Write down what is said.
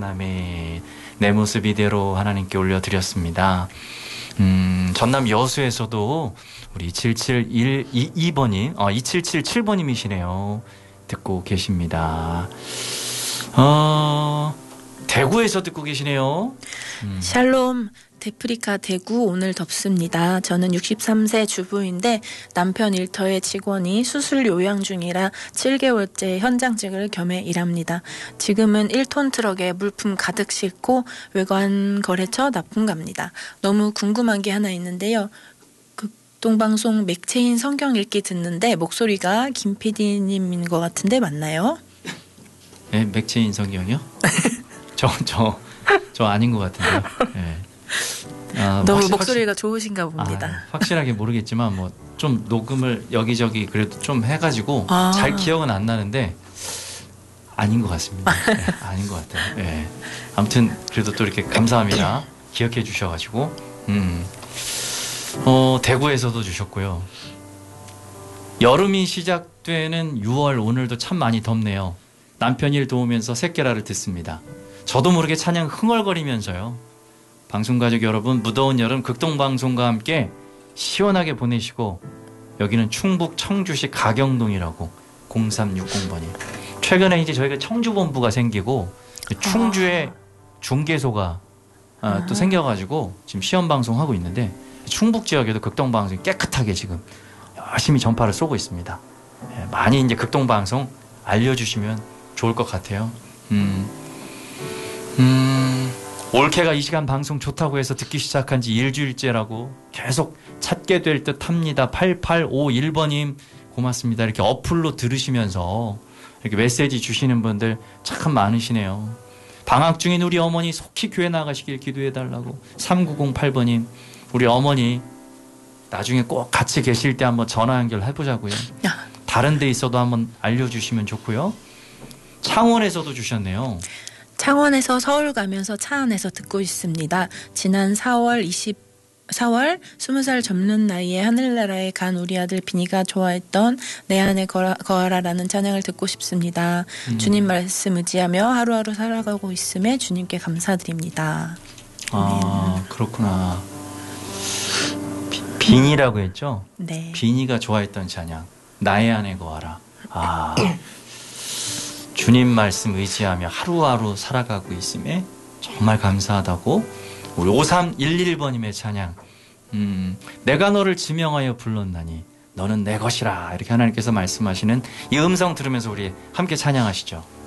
아멘 아멘. 내 모습 이대로 하나님께 올려드렸습니다. 전남 여수에서도 우리 277122번님, 2777번님이시네요. 듣고 계십니다. 대구에서 듣고 계시네요. 샬롬, 데프리카 대구 오늘 덥습니다. 저는 63세 주부인데 남편 일터의 직원이 수술 요양 중이라 7개월째 현장직을 겸해 일합니다. 지금은 1톤 트럭에 물품 가득 싣고 외관 거래처 납품 갑니다. 너무 궁금한 게 하나 있는데요. 극동방송 맥체인 성경 읽기 듣는데 목소리가 김 PD님인 것 같은데 맞나요? 네, 맥체인 성경이요? 저 아닌 것 같은데요. 네. 너무 목소리가 좋으신가 봅니다. 확실하게 모르겠지만 뭐 좀 녹음을 여기저기 그래도 좀 해가지고 잘 기억은 안 나는데 아닌 것 같습니다. 네, 아닌 것 같아요. 네. 아무튼 그래도 또 이렇게 감사합니다. 기억해 주셔가지고 대구에서도 주셨고요. 여름이 시작되는 6월 오늘도 참 많이 덥네요. 남편 일 도우면서 새끼라를 듣습니다. 저도 모르게 찬양 흥얼거리면서요. 방송가족 여러분, 무더운 여름 극동방송과 함께 시원하게 보내시고, 여기는 충북 청주시 가경동이라고 0360번이. 최근에 이제 저희가 청주본부가 생기고 충주에 중개소가 또 생겨가지고 지금 시험방송하고 있는데 충북 지역에도 극동방송이 깨끗하게 지금 열심히 전파를 쏘고 있습니다. 많이 이제 극동방송 알려주시면 좋을 것 같아요. 올케가 이 시간 방송 좋다고 해서 듣기 시작한 지 일주일째라고 계속 찾게 될 듯 합니다. 8851번님 고맙습니다. 이렇게 어플로 들으시면서 이렇게 메시지 주시는 분들 참 많으시네요. 방학 중인 우리 어머니 속히 교회 나가시길 기도해달라고 3908번님 우리 어머니 나중에 꼭 같이 계실 때 한번 전화 연결해보자고요. 다른 데 있어도 한번 알려주시면 좋고요. 창원에서도 주셨네요. 창원에서 서울 가면서 차 안에서 듣고 있습니다. 지난 4월 20살 접는 나이에 하늘나라에 간 우리 아들 비니가 좋아했던 내 안에 거하라라는 찬양을 듣고 싶습니다. 주님 말씀 의지하며 하루하루 살아가고 있음에 주님께 감사드립니다. 그렇구나. 비니라고 했죠? 네. 비니가 좋아했던 찬양. 나의 안에 거하라. 주님 말씀 의지하며 하루하루 살아가고 있음에 정말 감사하다고. 우리 5311번님의 찬양. 내가 너를 지명하여 불렀나니 너는 내 것이라. 이렇게 하나님께서 말씀하시는 이 음성 들으면서 우리 함께 찬양하시죠.